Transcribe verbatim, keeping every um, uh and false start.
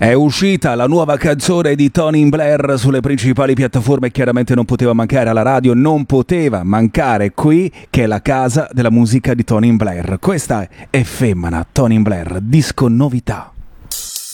È uscita la nuova canzone di Tony Blair sulle principali piattaforme e chiaramente non poteva mancare alla radio, non poteva mancare qui, che è la casa della musica di Tony Blair. Questa è Femmina, Tony Blair, disco novità.